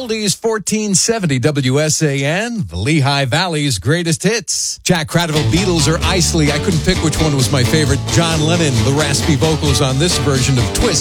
Oldies 1470 WSAN, the Lehigh Valley's greatest hits. Jack Cradaville, Beatles, or Isley. I couldn't pick which one was my favorite. John Lennon, the raspy vocals on this version of Twist.